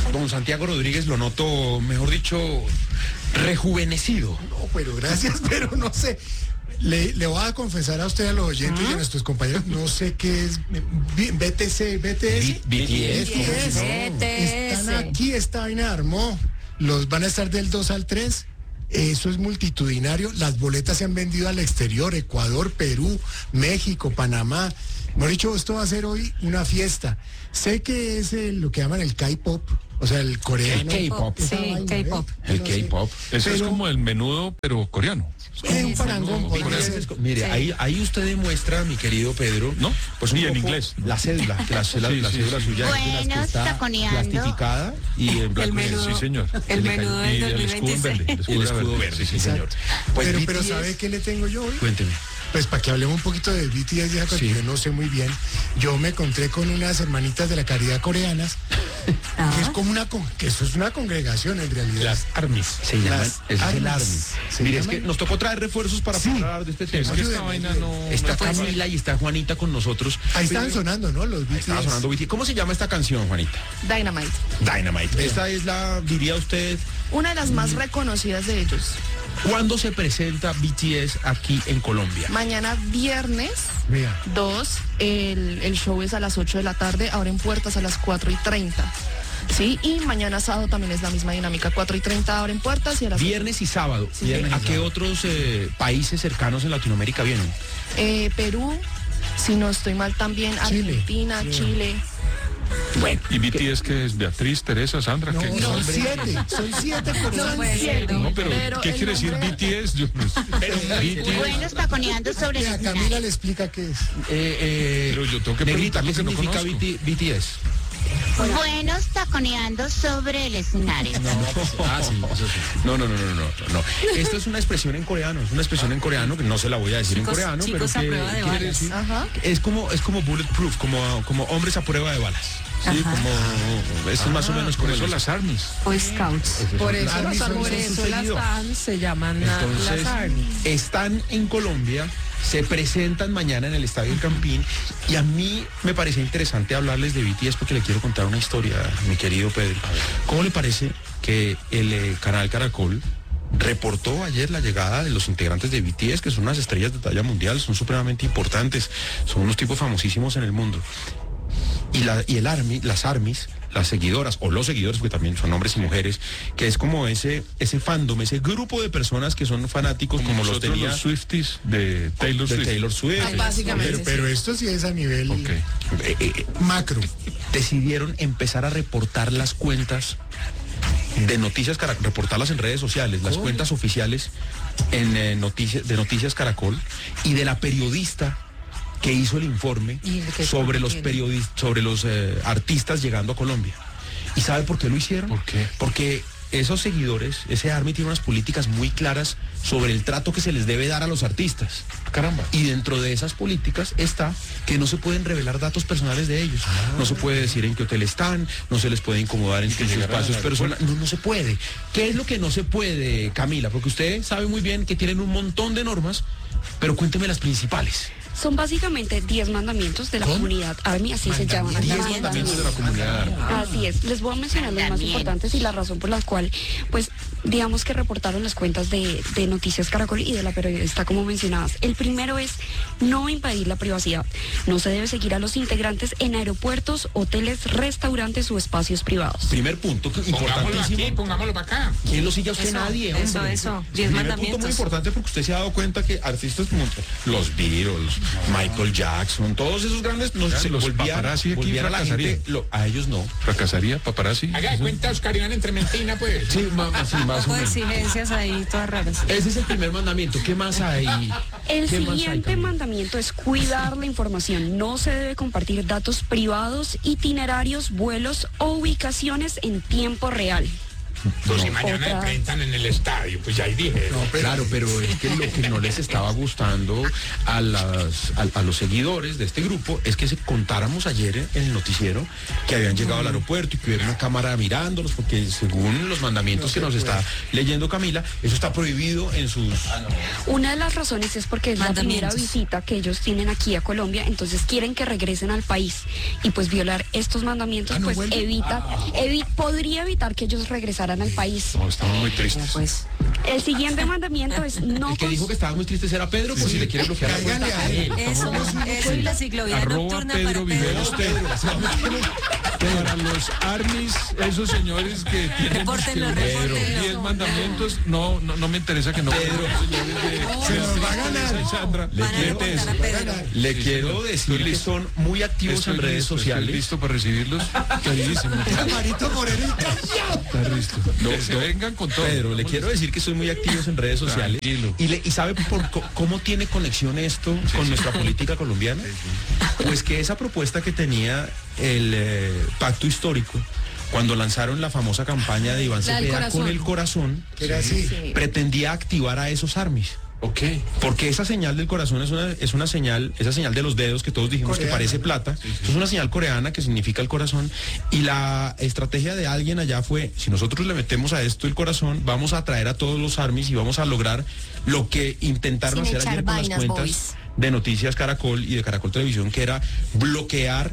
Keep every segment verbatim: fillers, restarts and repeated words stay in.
don Santiago Rodríguez lo noto, mejor dicho, rejuvenecido. No, pero gracias, pero no sé. Le, le voy a confesar a usted, a los oyentes ¿Ah? y a nuestros compañeros, no sé qué es B T C, B T S. B T S. B T S. Están aquí, esta vaina armó. Los van a estar del dos al tres. Eso es multitudinario. Las boletas se han vendido al exterior, Ecuador, Perú, México, Panamá. Hemos dicho, esto va a ser hoy una fiesta. Sé que es el, lo que llaman el K-pop, o sea, el coreano. El K-pop. Sí, K-pop. El K-pop. Eso Pero, es como el menudo, pero coreano. Es un parangón. Por podría eso ser. Es, mire, sí. ahí, ahí usted demuestra, mi querido Pedro, ¿no? Pues y en inglés. La cédula, que la, la, sí, la sí, cédula sí. suya Bueno, es de las que está taconeando. plastificada y en blanco. El menudo, Sí, señor. el menudo del Y el escudo en verde. dos mil veintiséis. El escudo verde, sí, señor. Pues pero, B T S, pero ¿sabe qué le tengo yo hoy? Cuénteme. Pues para que hablemos un poquito de B T S, ya, porque Sí. yo no sé muy bien. Yo me encontré con unas hermanitas de la caridad coreanas, Ah. que es como una, con- que eso es una congregación en realidad. Las ARMYs se llaman. Las Es el ARMYs. ARMY. ¿Se Mire, es llaman? que nos tocó traer refuerzos para Sí. hablar de este Es tema. que esta vaina no... Está no puede ser. Camila y está Juanita con nosotros. Ahí están sonando, ¿no? Los B T S. Estaba sonando B T S. ¿Cómo se llama esta canción, Juanita? Dynamite. Dynamite. Esta es la, diría usted, Una de las más reconocidas de ellos. ¿cuándo se presenta B T S aquí en Colombia? Mañana viernes Vea. dos, el, el show es a las ocho de la tarde, abren puertas a las cuatro y treinta. Sí, y mañana sábado también es la misma dinámica, cuatro y treinta abren puertas y a las Viernes y sábado. Sí, viernes y ¿A qué sábado. otros eh, países cercanos en Latinoamérica vienen? eh, Perú, si no estoy mal también, Chile. Argentina, Sí. Chile. Bueno, ¿Y B T S qué es? ¿Beatriz, Teresa, Sandra? No, ¿Qué? son hombre. siete, son siete coreanos. puede ser. No, pero, Pero ¿qué el quiere decir nombre- B T S? Yo no sé. Pero, B T S. Buenos taconeando sobre el Vea, Camila escenario. le explica qué es. eh, eh, Pero yo tengo que Negrita, preguntar ¿qué lo que no significa conozco. B T B T S? Buenos taconeando sobre el escenario. Ah, sí, eso sí. No, no, no, no, no, no. Esto es una expresión en coreano, es una expresión en coreano que no se la voy a decir Chicos- en coreano, chicos a pero que prueba de quiere balas. decir Ajá. es como es como bulletproof, como como hombres a prueba de balas. Sí, Ajá. como eso es más o menos Por como eso el- las ARMYs. O Scouts. Por eso, Army las- son- por son eso sus las seguidores. fans se llaman la- Entonces, las Army. están en Colombia, se presentan mañana en el Estadio El Campín y a mí me parece interesante hablarles de B T S porque le quiero contar una historia, mi querido Pedro. ¿Cómo le parece que el eh, canal Caracol reportó ayer la llegada de los integrantes de B T S, que son unas estrellas de talla mundial, son supremamente importantes, son unos tipos famosísimos en el mundo? Y, la, y el Army, las ARMYs, las seguidoras, o los seguidores, porque también son hombres y mujeres, que es como ese, ese fandom, ese grupo de personas que son fanáticos como, los nosotros tenía los Swifties de Taylor de Swift. Taylor Swift. Ay, básicamente. Pero, pero esto sí es a nivel Ok. Eh, eh, macro. decidieron empezar a reportar las cuentas de Noticias Caracol, reportarlas en redes sociales, las cuentas oficiales en eh, noticias, de Noticias Caracol y de la periodista que hizo el informe ¿Y de qué sobre los tiene? periodistas, sobre los eh, artistas llegando a Colombia. ¿Y sabe por qué lo hicieron? ¿Por qué? Porque esos seguidores, ese ARMY tiene unas políticas muy claras sobre el trato que se les debe dar a los artistas. Caramba. Y dentro de esas políticas está que no se pueden revelar datos personales de ellos. No se puede decir en qué hotel están, no se les puede incomodar en sus llegaran espacios al personales. No, no se puede. ¿Qué es lo que no se puede, Camila? Porque usted sabe muy bien que tienen un montón de normas, pero cuénteme las principales. Son básicamente diez mandamientos de la ¿Cómo? comunidad ARMY, así se llaman. Diez Diez mandamientos de la comunidad ARMY. Así es, les voy a mencionar los más Mandamientos. importantes y la razón por la cual, pues, digamos que reportaron las cuentas de, de Noticias Caracol y de la periodista como mencionadas. El primero es no invadir la privacidad. No se debe seguir a los integrantes en aeropuertos, hoteles, restaurantes o espacios privados. Primer punto, que importantísimo. pongámoslo para acá. ¿Quién lo sigue a usted? Eso, Nadie. eso, hombre. eso. Diez Primer mandamientos. punto muy importante porque usted se ha dado cuenta que artistas como los Beatles, Michael Jackson, todos esos grandes, no, Oigan, se los volvían, paparazzi aquí volvían a la fracasarían. gente, lo- a ellos no. ¿Fracasaría, paparazzi? Haga de cuenta, Oscar Iván entre mentina, pues. Sí, ma- sí, Un más o poco de menos. exigencias ahí, todas raras. Ese es el primer mandamiento. ¿Qué más hay? El ¿Qué más hay, siguiente Camila? mandamiento es cuidar la información. No se debe compartir datos privados, itinerarios, vuelos o ubicaciones en tiempo real. Pues si mañana Otra- enfrentan en el estadio, pues ya ahí dije. No, pero, claro, pero es que lo que no les estaba gustando a, las, a, a los seguidores de este grupo es que se contáramos ayer en el noticiero que habían llegado al aeropuerto y que hubiera una cámara mirándolos, porque según los mandamientos que nos está leyendo Camila, eso está prohibido en sus... Una de las razones es porque es la primera Mandamientos. visita que ellos tienen aquí a Colombia, entonces quieren que regresen al país y pues violar estos mandamientos Ah, ¿no pues vuelven? evita, evi- podría evitar que ellos regresaran al país. No, estamos muy tristes. Pues, El siguiente mandamiento es no El que cons- dijo que estaba muy triste era Pedro, pues si le quiere bloquear la cuenta Cáigale a a él. él. eso, eso y la ciclovía Arroba nocturna Pedro para Viveros Pedro. Pedro. Para los armies, esos señores que tienen Repórtenlo, unos repórtenlo. diez mandamientos, no, no, no me interesa que no. Pedro, Se nos va a ganar. Sandra, Le Van a quiero, reportar a Pedro. le Sí, quiero señor. decir Estoy que listo. son muy activos Estoy en redes listo, sociales. Estoy listo para recibirlos. Queridísimo. Marito Moreno. Está listo. Que se vengan con todo. Pedro, le quiero decir que soy muy activos en redes sociales. Tranquilo. Y, le- y ¿sabe por co- cómo tiene conexión esto con nuestra política colombiana? Pues que esa propuesta que tenía el eh, pacto histórico, cuando lanzaron la famosa campaña de Iván La del Cepeda corazón. con el corazón, Que era así. Sí. pretendía activar a esos armies. Ok. Porque esa señal del corazón es una, es una señal, esa señal de los dedos que todos dijimos Coreana, que parece ¿no? plata, es una señal coreana que significa el corazón. Y la estrategia de alguien allá fue, si nosotros le metemos a esto el corazón, vamos a atraer a todos los armies y vamos a lograr lo que intentaron Sin hacer echar ayer con las vainas, cuentas boys. de Noticias Caracol y de Caracol Televisión, que era bloquear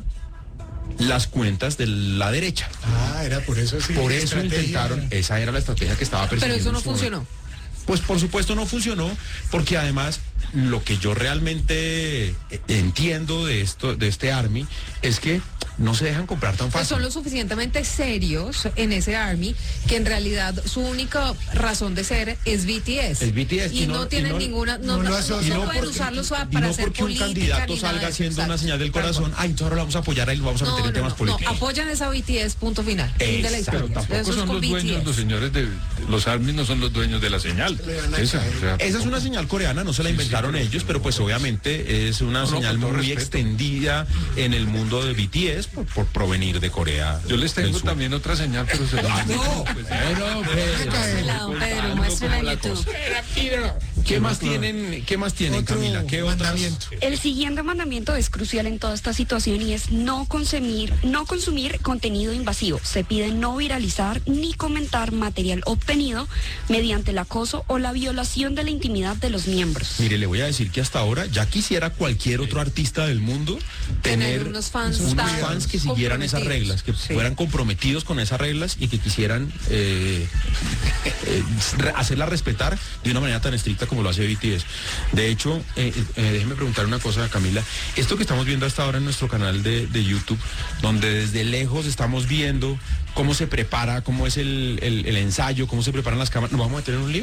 las cuentas de la derecha. Ah, era por eso sí. Por eso estrategia. intentaron, esa era la estrategia que estaba Pero persiguiendo. eso no en su momento. funcionó. Pues por supuesto no funcionó, porque además lo que yo realmente eh, entiendo de esto, de este Army, es que no se dejan comprar tan Pues fácil. son lo suficientemente serios en ese Army que en realidad su única razón de ser es B T S. Es B T S, Y, y no- no, y tienen no- ninguna, no, no lo no, asocia- no Y no pueden porque- usarlos para y no hacer porque un política candidato ni nada salga de eso. haciendo una Exacto. señal del Tal corazón, cual. ay, entonces ahora lo vamos a apoyar, ahí lo vamos a meter No, en no, temas no, políticos. no, apoyan esa B T S, punto final. Fin de la Exacto, historia. Tampoco Eso es son con los dueños, B T S. los señores de los armies no son los dueños de la señal. Le van a Esa, caer. o sea, Esa es una señal coreana, no se la Sí, sí, inventaron pero- ellos, pero pues obviamente es una No, no, señal con todo muy respeto. extendida en el mundo de B T S por, por provenir de Corea. Yo les del tengo Sur. también otra señal, pero se la No, pues, bueno, Pedro. Muéstrela, don Pedro, muéstrela en YouTube. ¿Qué más tienen, qué más tienen, Otro Camila? ¿Qué otras? mandamiento. El siguiente mandamiento es crucial en toda esta situación y es no consumir, no consumir contenido invasivo. Se pide no viralizar ni comentar material obtenido mediante el acoso o la violación de la intimidad de los miembros. Mire, le voy a decir que hasta ahora ya quisiera cualquier otro artista del mundo tener, Tener unos fans unos tan fans que siguieran esas reglas, que Sí. fueran comprometidos con esas reglas y que quisieran eh, eh, re- hacerlas respetar de una manera tan estricta como lo hace B T S. De hecho, eh, eh, déjeme preguntar una cosa, Camila. Esto que estamos viendo hasta ahora en nuestro canal de, de YouTube, donde desde lejos estamos viendo cómo se prepara, cómo es el, el- el ensayo, cómo se preparan las cámaras, ¿nos vamos a meter en un lío?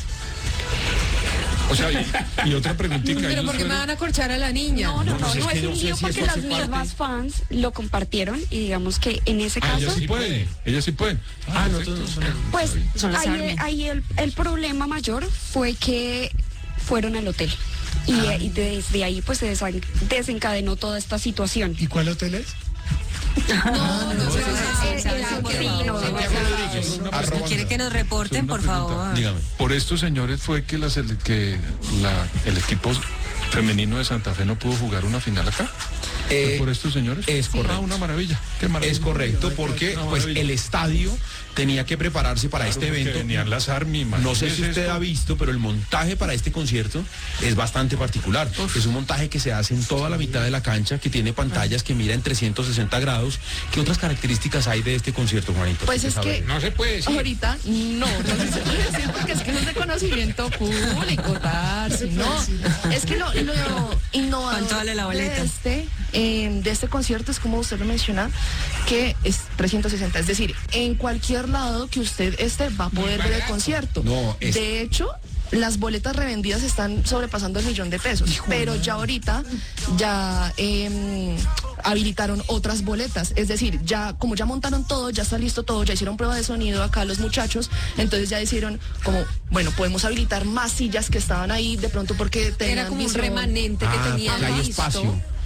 O sea, y, y otra preguntita. Pero ellos ¿por qué me fueron- van a corchar a la niña? No, no, no, pues no, es que es no un sé lío si porque eso las hace parte- mismas fans lo compartieron y digamos que en ese Ah, caso... ellas sí pueden, ellas sí pueden. Ah, no, perfecto. entonces no son- Pues Son las ahí, Army. ahí el, el problema mayor fue que fueron al hotel y, Ah. y desde ahí pues se desen- desencadenó toda esta situación. ¿Y cuál hotel es? No, no, no, Eh, eh, Santiago por Rodríguez. favor. Arroba- ¿Quiere que nos reporten, Una por pregunta. favor? Dígame. Por estos señores fue que, la, sele- que la, el equipo femenino de Santa Fe no pudo jugar una final acá. ¿Fue Eh, por estos señores? es correcto. Ah, una maravilla. Qué maravilla. Es correcto, porque Una pues maravilla. el estadio tenía que prepararse para Claro, este porque evento. venían las Army. No sé si imagínese usted esto. ha visto, pero el montaje para este concierto es bastante particular. Es un montaje que se hace en toda la mitad de la cancha, que tiene pantallas que mira en trescientos sesenta grados. ¿Qué otras características hay de este concierto, Juanito? Pues ¿Usted es sabe? que No se puede decir. ahorita no, no se puede decir porque es que no es de conocimiento público, Tarsi, no. Es que lo, lo innovador ¿Cuánto vale la boleta? de este, eh, de este concierto es como usted lo menciona, que es trescientos sesenta, es decir, en cualquier lado que usted esté va a poder ver el concierto. No, es- De hecho, las boletas revendidas están sobrepasando el millón de pesos, pero ya ahorita ya em, habilitaron otras boletas, es decir, ya como ya montaron todo, ya está listo todo, ya hicieron prueba de sonido acá los muchachos, entonces ya hicieron como, bueno, podemos habilitar más sillas que estaban ahí de pronto porque tenían Era como un visión. remanente que Ah, tenían porque hay listo. espacio.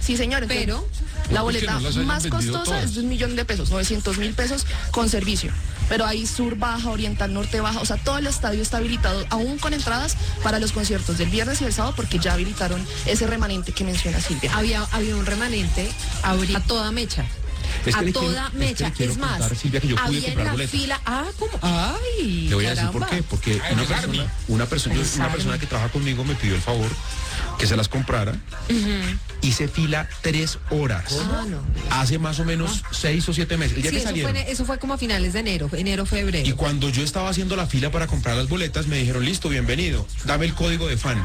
Sí, señor. Entonces, Pero la porque boleta no las hayan más vendido costosa todas. es de un millón de pesos, novecientos mil pesos con servicio. Pero hay sur baja, oriental, norte baja, o sea, todo el estadio está habilitado, aún con entradas para los conciertos del viernes y del sábado, porque ya habilitaron ese remanente que menciona Silvia. había, había un remanente a toda mecha. Es que a le quiero- toda es que mecha. le quiero Es más, contar, Silvia, que yo pude había en comprar la boletas. fila. Ah, ¿cómo? Ay. Le voy a decir por caramba. qué. Porque Ay, una el persona, Army. una persona, yo- una persona que trabaja conmigo me pidió el favor que se las comprara. Hice fila tres horas. Ah, no. Hace más o menos seis o siete meses. El día Sí, que eso salieron. fue, eso fue como a finales de enero, enero, febrero. Y cuando yo estaba haciendo la fila para comprar las boletas, me dijeron, listo, bienvenido, dame el código de fan.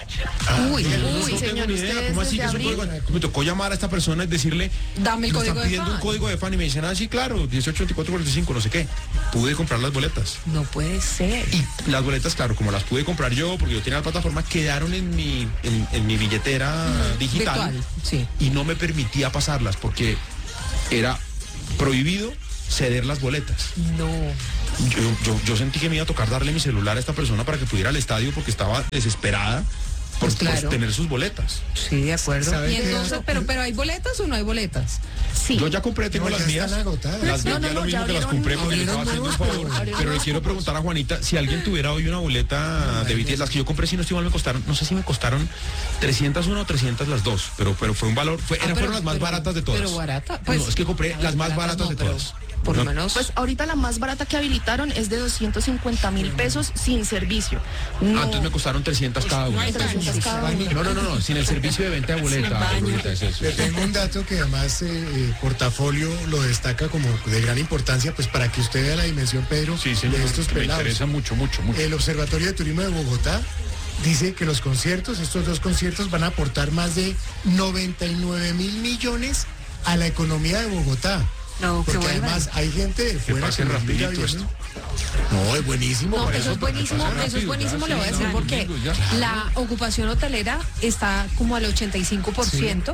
Uy, Yo no uy, tengo señor, ni idea, ustedes ¿cómo así que desde es un abril. código? Me tocó llamar a esta persona y decirle, Dame el me código están de pidiendo un fan. código de fan y me dicen, ah, sí, claro, dieciocho veinticuatro cuarenta y cinco, no sé qué. Pude comprar las boletas. No puede ser. Y las boletas, claro, como las pude comprar yo, porque yo tenía la plataforma, quedaron en mi, en, en mi billetera digital. Virtual, sí. Y no me permitía pasarlas porque era prohibido ceder las boletas. No. Yo, yo, yo sentí que me iba a tocar darle mi celular a esta persona para que pudiera al estadio porque estaba desesperada por, Pues claro. por tener sus boletas. Sí, de acuerdo. ¿Sabe Y qué? entonces, pero, pero ¿hay boletas o no hay boletas? Sí. Yo ya compré, tengo No, las ya mías. están agotadas. Las No, vendí no, a lo no, mismo ya que las abrieron- compré porque le estaba abrieron haciendo un nuevas, favor. pero- Pero le quiero preguntar a Juanita, si alguien tuviera hoy una boleta de B T S, las que yo compré, si no estoy mal, me costaron, no sé si me costaron trescientas uno o trescientas las dos, pero, pero fue un valor, fue, Ah, eran, pero- fueron las más pero- baratas de todas. Pero barata. no, es que compré las más baratas de pero todas. Por lo No, menos. Pues ahorita la más barata que habilitaron es de doscientos cincuenta mil pesos sin servicio. No, Ah, entonces me costaron trescientas cada no una. hay trescientos cada uno. No, no, no, no, sin el servicio de venta de boleta. baño. Lolita, es eso. Le tengo un dato que además eh, eh, Portafolio lo destaca como de gran importancia, pues para que usted vea la dimensión, Pedro, Sí, señor. de estos Me pelados. interesa mucho, mucho, mucho. El Observatorio de Turismo de Bogotá dice que los conciertos, estos dos conciertos, van a aportar más de noventa y nueve mil millones a la economía de Bogotá. No, que Porque vuelvan. además hay gente de fuera pase que los mira rapidito viendo. esto. No, es buenísimo. No, por eso es buenísimo, pasa eso es rápido, buenísimo, ya, le voy a sí, decir ya, porque domingo, ya. la ocupación hotelera está como al ochenta y cinco por ciento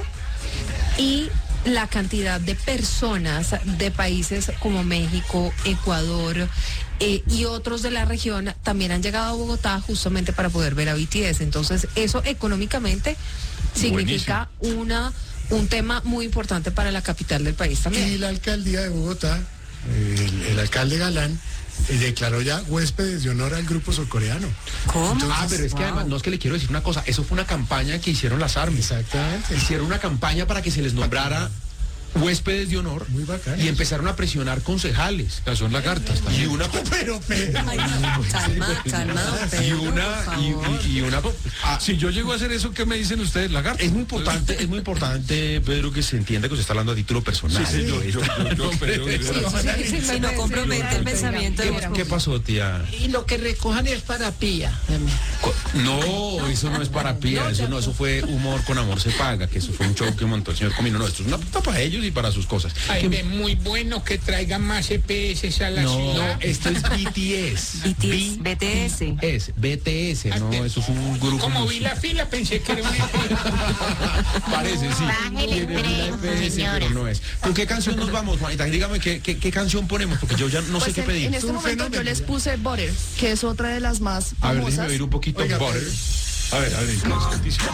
y la cantidad de personas de países como México, Ecuador eh, y otros de la región también han llegado a Bogotá justamente para poder ver a B T S. Entonces, eso económicamente significa una un tema muy importante para la capital del país Y también. la alcaldía de Bogotá, eh, el, el alcalde Galán, eh, declaró ya huéspedes de honor al grupo surcoreano. ¿Cómo? Ah, pero es que además, no es que le quiero decir una cosa, eso fue una campaña que hicieron las Army. Exactamente. Hicieron una campaña para que se les nombrara huéspedes de honor Muy bacano. y empezaron a presionar concejales. Ya son lagartas Y también. una Pero, pero. Ay, no, calma, calma, y Pedro, una por y, favor. y- y una ah, Si yo llego a hacer eso, ¿qué me dicen ustedes, lagartas? es muy importante, es muy importante, Pedro, que se entienda que usted está hablando a título personal. Sí, sí, yo, yo, yo, yo, Pedro, Sí, sí, sí, Si me no parece- compromete el pensamiento de ¿Qué, qué pasó, tía? Y lo que recojan es para pilla. Co- No, eso no es para pía, eso no, eso fue humor con amor se paga, que eso fue un show que montó el señor Comino. No, esto es una puta para ellos y para sus cosas. Ay, Que- ve, muy bueno que traigan más E P S a la No, ciudad. esto es B T S. B T S, B T S. Es B T S, no, eso es un grupo. Como vi musical. la fila, pensé que era un E P. Parece, sí. Bájale Tiene tres, una F S, señora. pero no es. ¿Con qué canción nos vamos, Juanita? Dígame qué, qué, qué canción ponemos, porque yo ya no sé Pues qué en, pedir. en este Un momento fenómeno, yo les ya. puse Butter, que es otra de las más A ver, famosas. déjeme oír un poquito Oiga, Butter. A ver, a ver, entonces, ¿qué dice?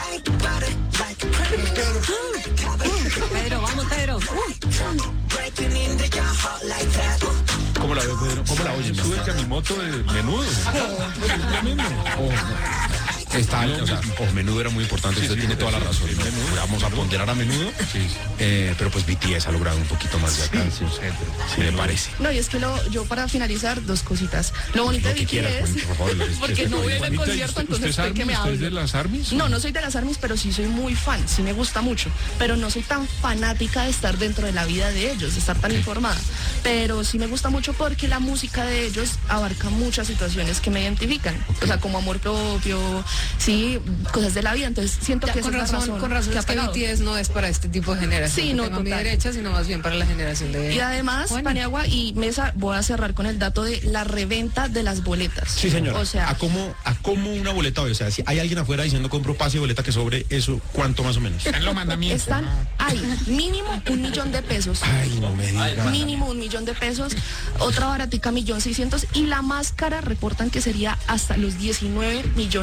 Pedro, vamos, Pedro. ¿Cómo la ve, Pedro? ¿Cómo la oyen? Sube a mi moto de menudo. Oh, no. Está, o sea, oh, menudo era muy importante, Sí, usted sí, tiene toda la sí, razón. sí, ¿no? menudo. Vamos a ponderar a menudo, Sí. eh, pero pues B T S ha logrado un poquito más de alcance. Sí, me parece. No, y es que lo, yo para finalizar, dos cositas. Lo bonito Lo de que quiera, B T S, Juanita, por favor, lo que- porque no voy a ir al Juanita, ¿y concierto, usted- entonces usted es ¿por qué me Army? ¿Usted es de hablo? las Armies? No, no soy de las Armies, pero sí soy muy fan, sí me gusta mucho, pero no soy tan fanática de estar dentro de la vida de ellos, de estar tan informada. Pero sí me gusta mucho porque la música de ellos abarca muchas situaciones que me identifican, o sea, como amor propio, sí, cosas de la vida, entonces siento Ya, que esa con es la razón, razón con razón que ha es que pegado. B T S no es para este tipo de generación. Sí, que no, tenga mi total. derecha, sino más bien para la generación de. Y además, Bueno. Paniagua y Mesa, voy a cerrar con el dato de la reventa de las boletas. Sí, señora. O sea, ¿A cómo, ¿A cómo una boleta hoy? O sea, si hay alguien afuera diciendo compro pase y boleta que sobre eso, ¿cuánto más o menos? Están los mandamientos. están ¿no? ahí, mínimo un millón de pesos. Ay, no me diga. Mínimo un millón de pesos, otra baratica millón seiscientos y la más cara reportan que sería hasta los diecinueve millones de pesos.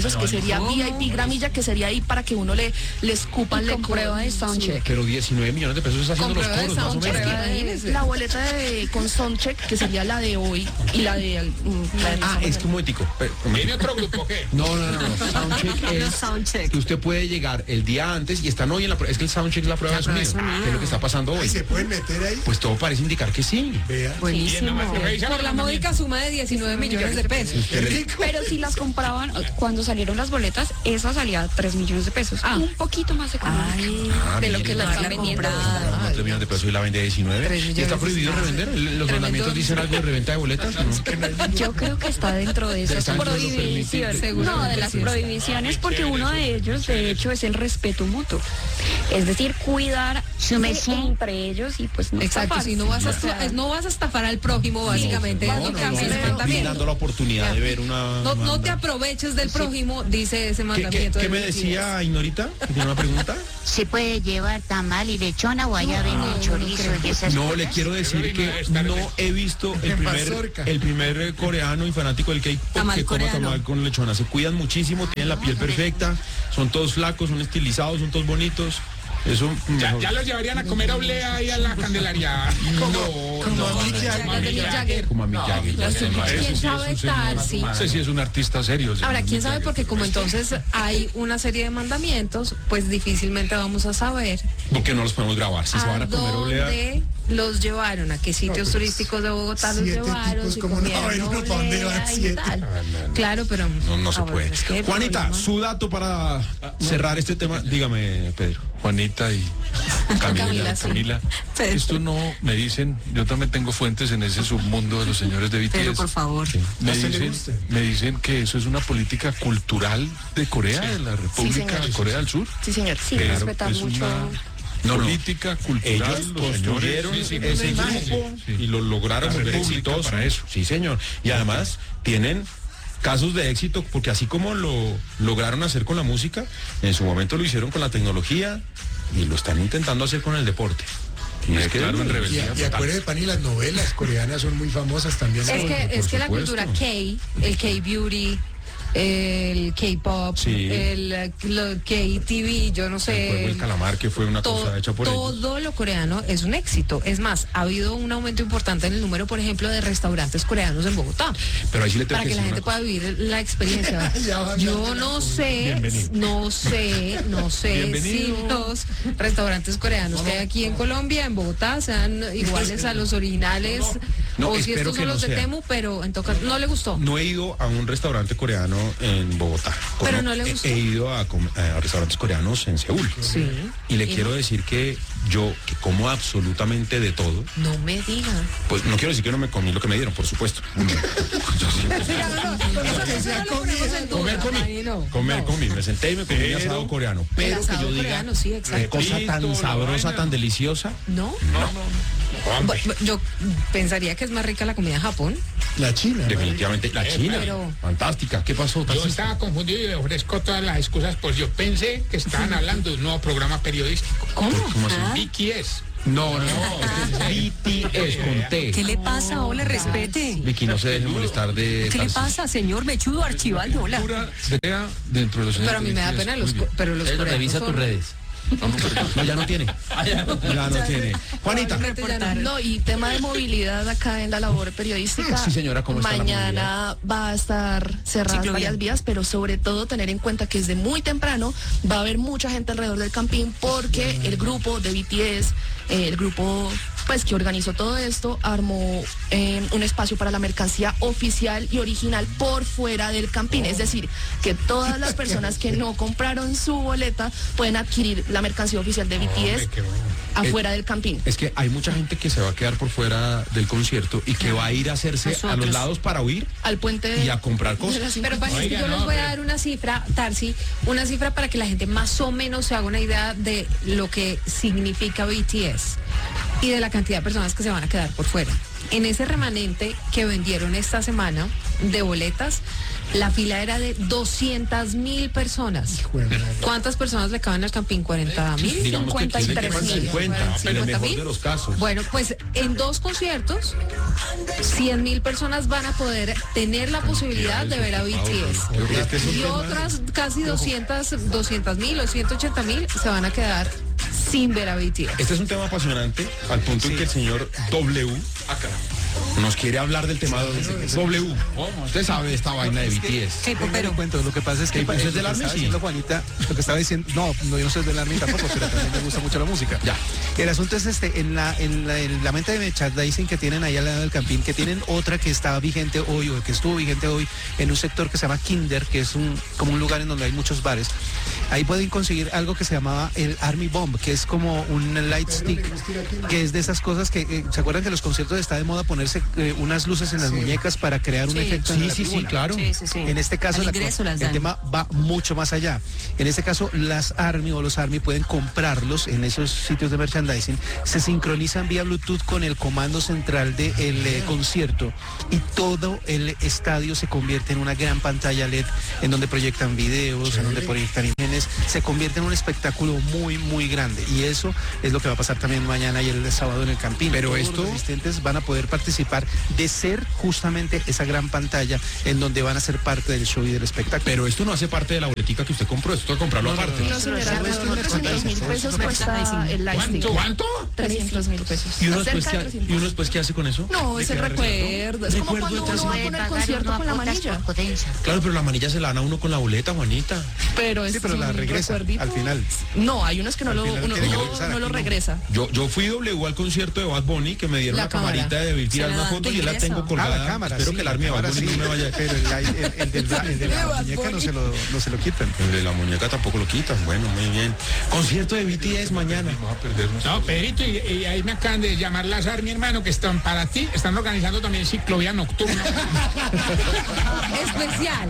pesos, que sería V I P gramilla, que sería ahí para que uno le, le escupan, Y le con prueba de soundcheck. Pero diecinueve millones de pesos está haciendo los Con prueba de coros, más o soundcheck. menos. Imagínese. La boleta de, con soundcheck, que sería la de hoy, y la de... mm, la de Ah, es que un momentico. eh, un ¿Tiene momentico. otro grupo qué? No, no, no, no. Soundcheck es Soundcheck. que usted puede llegar el día antes y están hoy en la prueba. Es que el soundcheck es la prueba La de prueba de sonido. sonido. ¿Qué es lo que está pasando hoy? ¿Y se pueden meter ahí? Pues todo parece indicar que sí. Vea. Buenísimo. Por la módica suma de diecinueve millones de pesos. Pero si las compraban, cuando salieron las boletas, esa salía a tres millones de pesos. Ah. Un poquito más económica. Ah, de lo mire. que la No, están la vendiendo. comprada. No, tres millones de pesos y la vende diecinueve. Tres ¿Y millones está prohibido de revender? ¿El- ¿Los Tremendo. mandamientos dicen algo de reventa de boletas? ¿No? Yo creo que está dentro de esas Está dentro de lo prohibiciones. permitido. No, de las prohibiciones, porque uno de ellos, de hecho, es el respeto mutuo. Es decir, cuidar Su merced. entre ellos y pues no Exacto, estafar. si no vas a O sea, no vas a estafar al prójimo, básicamente. No, es no, lo no, que no, hace el estoy mandamiento. brindando la oportunidad de ver una... No, no te banda. aproveches del prójimo, dice ese ¿Qué, qué, mandamiento. qué de me Dios. decía Ignorita? ¿Tiene una pregunta? ¿Se puede llevar tamal y lechona o allá ven el chorizo y esas No, cosas? le quiero decir que no he visto el primer, mazorca. el primer eh, coreano y fanático del K-pop Tamal que coma coreano. tamal con lechona. Se cuidan muchísimo, tienen la piel perfecta, son todos flacos, son estilizados, son todos bonitos. Eso, Ya, mejor. ya los llevarían a comer oblea ahí a la Candelaria. No, Como no, a Mick Jagger. Las de Mick Jagger. como a Mick Jagger. Las de- No, ¿Quién Ese sí es sabe un señor- Tarsi? Ese sí es un artista serio. Ahora, señor quién sabe, Miguel. porque como entonces hay una serie de mandamientos, pues difícilmente vamos a saber porque no los podemos grabar. Si se van a a comer oblea. dónde los llevaron, a qué sitios pues, turísticos de Bogotá los siete llevaron, tipos, si ¿cómo no? comieron Ay, no, ¿pa' dónde oblea van y siete? tal. Claro, pero... No, no se ah, bueno, puede. es que el Juanita, problema- su dato para cerrar este tema. Dígame, Pedro. Juanita y Camila, Camila, Camila, sí. esto no me dicen, yo también tengo fuentes en ese submundo de los señores de B T S. Pero por favor. Me ¿A usted le dicen, gusta? me dicen que eso es una política cultural de Corea, de la República señor. de Corea del Sur. Sí, señor. Sí, Pero respetar es mucho. una No, no. política cultural. Ellos los construyeron señores, sí, sí, ese sí, grupo sí, sí. y lo lograron La volver República exitoso. para eso. Sí, señor. Y además tienen casos de éxito, porque así como lo lograron hacer con la música, en su momento lo hicieron con la tecnología y lo están intentando hacer con el deporte. Y es que Claro, en Y, rebeldía. y acuérdate, Pani, las novelas coreanas son muy famosas también. Es que, por es que la supuesto. cultura K, el K-beauty, el K-pop, Sí. el lo K-T V, yo no el juego sé... del calamar, que fue una to- cosa hecha por ellos. todo lo coreano es un éxito. Es más, ha habido un aumento importante en el número, por ejemplo, de restaurantes coreanos en Bogotá. Pero ahí sí le tengo Para que la decir gente una pueda vivir la experiencia. Ya va a Yo hablar de no la sé, Bienvenido. no sé, no sé si Bienvenido. los restaurantes coreanos que hay aquí en Colombia, en Bogotá, sean iguales a los originales No, o si espero estos que son no los de sean. Temu, pero en todo caso no le gustó. No he ido a un restaurante coreano en Bogotá. Pero Como no le he- gustó. He, ido a, com- a restaurantes coreanos en Seúl. Sí. Y le Y quiero no- decir que yo, que como absolutamente de todo, No me digan. pues no quiero decir que no me comí lo que me dieron, por supuesto. que sea comida. Comer comí. Comer comí. Me senté y me comí mi Pero- asado coreano. Pero que asado yo diga, coreano, sí, exacto. qué cosa tan Repito, la sabrosa, vaina. tan deliciosa. ¿No? Hombre, Bu- Yo pensaría que es más rica la comida en Japón. La China. ¿no? Definitivamente. La China. pero- Fantástica. ¿Qué pasó? yo Tarcisio? estaba confundido y le ofrezco todas las excusas, pues yo pensé que estaban hablando de un nuevo programa periodístico. ¿Cómo? ¿Cómo así? B T S. No, no. B T S con T. ¿Qué le pasa? Hola, respete. Vicky, no se deje molestar de... ¿Qué le Tarcisio. pasa, señor Mechudo Archibaldo? Hola. Cultura sea dentro de los señores Pero a mí de me da B T S. pena Muy los, bien. co- pero los coreanos Revisa son- tus redes. No, ya no tiene. Ya no tiene. Juanita. Probablemente ya no. No, y tema de movilidad acá en la labor periodística. Sí, señora, ¿cómo está la Mañana va a estar cerradas Ciclovía. varias vías, pero sobre todo tener en cuenta que desde muy temprano va a haber mucha gente alrededor del campín porque el grupo de B T S, eh, el grupo pues que organizó todo esto, armó eh, un espacio para la mercancía oficial y original por fuera del campín. Es decir, que todas las personas que no compraron su boleta pueden adquirir la mercancía oficial de B T S Hombre, qué bueno. afuera del campín. Es que hay mucha gente que se va a quedar por fuera del concierto y que va a ir a hacerse a los Nosotros. lados para huir Al puente y a comprar de cosas. las Pero Pani, es que Oiga, yo no, les voy a pero- dar una cifra, Tarsi, una cifra para que la gente más o menos se haga una idea de lo que significa B T S y de la cantidad de personas que se van a quedar por fuera. En ese remanente que vendieron esta semana de boletas, la fila era de doscientas mil personas. ¿Cuántas personas le caben al Campín? ¿cuarenta mil? Digamos que aquí le quepan cincuenta, en el mejor de los casos. Bueno, pues en dos conciertos, cien mil personas van a poder tener la posibilidad de ver a B T S. Y otras casi doscientas mil o ciento ochenta mil se van a quedar sin ver a B T S. Este es un tema apasionante, al punto en que el señor W acá nos quiere hablar del tema de W. Usted sabe esta vaina de B T S. Sí, pero cuento, lo que pasa es que ¿usted es del Army? Sí. Juanita, lo que estaba diciendo, no, no, yo no soy del Army tampoco, pero también me gusta mucho la música. Ya. El asunto es este, en la, en la, en la mente de merchandising que tienen ahí al lado del Campín, que tienen otra que está vigente hoy, o que estuvo vigente hoy, en un sector que se llama Kinder, que es un, como un lugar en donde hay muchos bares. Ahí pueden conseguir algo que se llamaba el Army Bomb, que es como un light stick, que es de esas cosas que, eh, ¿se acuerdan que en los conciertos está de moda ponerse eh, unas luces en las sí. muñecas para crear un sí, efecto? Sí, en la sí, sí, tribuna? claro. Sí, sí, sí. En este caso, la, el tema va mucho más allá. En este caso, las Army o los Army pueden comprarlos en esos sitios de merchandising, se sincronizan vía Bluetooth con el comando central del de eh, concierto y todo el estadio se convierte en una gran pantalla L E D en donde proyectan videos, sí. en donde proyectan imágenes, se convierte en un espectáculo muy, muy grande. Y eso es lo que va a pasar también mañana y el sábado en el Campín. Pero Todos esto... los asistentes van a poder participar de ser justamente esa gran pantalla en donde van a ser parte del show y del espectáculo. Pero esto no hace parte de la boletica que usted compró, esto hay que comprarlo no, aparte. No, no, señora, no, no, trescientos mil pesos cuesta el lightstick. ¿Cuánto? trescientos mil pesos. ¿Y uno, después qué, ¿Y uno después qué hace con eso? No, es el recuerdo. Es como cuando uno va con el concierto con la manilla. Claro, pero la manilla se la dan a uno con la boleta, Juanita. Pero es sí, pero la regresa al final. No, hay unos que no lo, uno, uno, no lo regresa. Yo, yo fui W al concierto de Bad Bunny, que me dieron la, la camarita de David tirar una foto y yo la tengo colgada. Ah, la cámara, Espero sí, que el Army de Bad Bunny sí, no me vaya. Pero el, el, el, del, el de la muñeca no se, lo, no se lo quitan. El de la muñeca tampoco lo quitan. Bueno, muy bien. Concierto de B T S mañana. No, Pedrito, y, y ahí me acaban de llamar las Army, hermano, que están para ti, están organizando también ciclovía nocturna. Especial.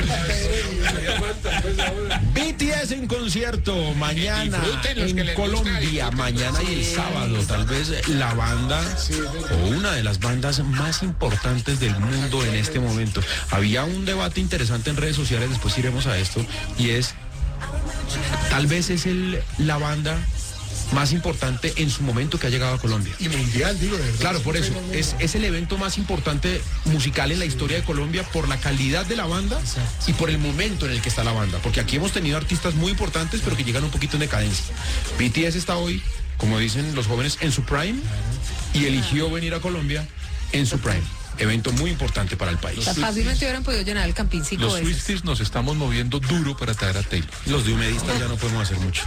B T S en concierto mañana en Colombia, mañana y el sábado. Tal vez la banda o una de las bandas más importantes del mundo en este momento. Había un debate interesante en redes sociales, después iremos a esto, y es, tal vez es el, la banda más importante en su momento que ha llegado a Colombia. Y mundial, digo, de verdad. Claro, por eso. Es, es el evento más importante musical en la historia de Colombia por la calidad de la banda y por el momento en el que está la banda. Porque aquí hemos tenido artistas muy importantes, pero que llegan un poquito en decadencia. B T S está hoy, como dicen los jóvenes, en su prime y eligió venir a Colombia en su prime. Evento muy importante para el país. O sea, fácilmente hubieran podido llenar el Campín cinco Los veces. Swifties nos estamos moviendo duro para traer a Taylor. Los de humedistas ya no podemos hacer mucho.